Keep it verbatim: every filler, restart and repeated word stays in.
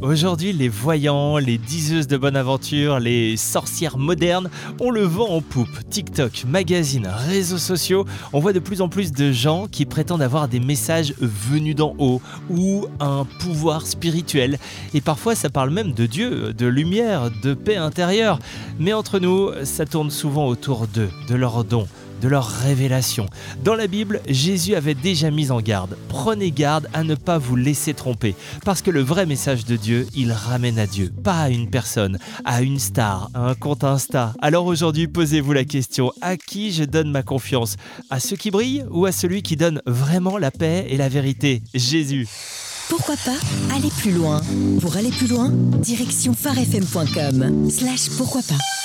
Aujourd'hui, les voyants, les diseuses de bonne aventure, les sorcières modernes ont le vent en poupe. TikTok, magazines, réseaux sociaux, on voit de plus en plus de gens qui prétendent avoir des messages venus d'en haut ou un pouvoir spirituel. Et parfois, ça parle même de Dieu, de lumière, de paix intérieure. Mais entre nous, ça tourne souvent autour d'eux, de leurs dons, de leur révélation. Dans la Bible, Jésus avait déjà mis en garde. Prenez garde à ne pas vous laisser tromper, parce que le vrai message de Dieu, il ramène à Dieu, pas à une personne, à une star, à un compte Insta. Alors aujourd'hui, posez-vous la question, à qui je donne ma confiance ? À ceux qui brillent ou à celui qui donne vraiment la paix et la vérité ? Jésus. Pourquoi pas aller plus loin ? Pour aller plus loin, direction phare f m point com slash pourquoi pas.